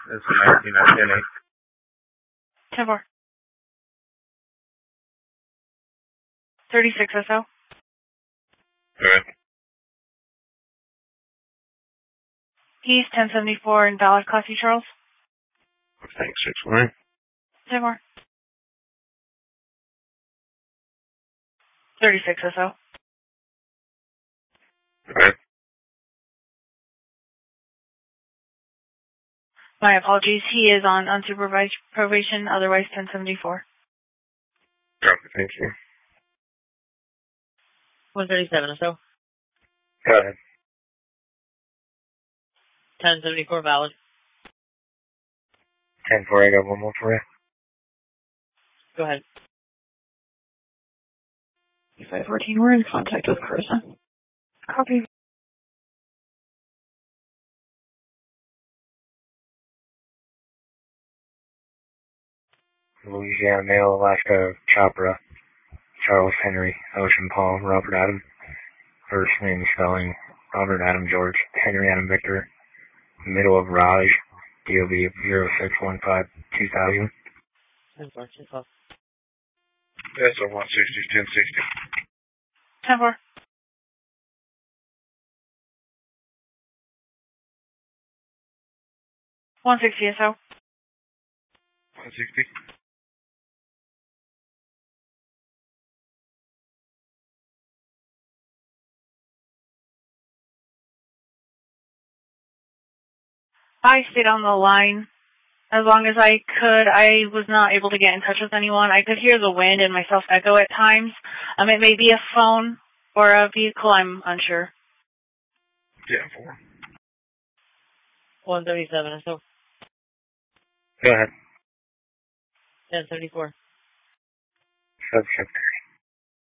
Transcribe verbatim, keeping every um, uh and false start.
It's nineteen at ten eight. ten four. thirty-six S O. Alright. He's ten seventy-four in Dallas, Classy Charles. Thanks, six one. ten more. thirty-six S O. Alright. My apologies. He is on unsupervised probation, otherwise ten seventy-four. Okay, thank you. one thirty-seven S O. Go ahead. ten seventy-four valid. ten four, I got one more for you. Go ahead. five fourteen, we're in contact with Carissa. Copy. Louisiana male, Alaska Chopra, Charles Henry, Ocean Paul, Robert Adam. First name spelling, Robert Adam George, Henry Adam Victor. Middle of Raj, D O B zero six one five two thousand. ten four, ten four. That's a one sixty, ten sixty. ten four. one sixty S O. one sixty. I stayed on the line as long as I could. I was not able to get in touch with anyone. I could hear the wind and myself echo at times. Um, it may be a phone or a vehicle. I'm unsure. Yeah, four. one thirty-seven S O. Go ahead. ten seventy-four. Subject.